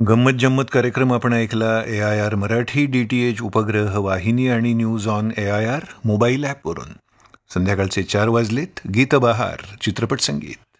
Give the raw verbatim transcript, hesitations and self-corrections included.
गंमत जम्मत कार्यक्रम आपण ऐकला ए I R Marathi D T H उपग्रह वाहिनी आणि news on A I R mobile ॲपवरून. संध्याकाळचे चार वाजलेत. गीतबहार चित्रपट संगीत.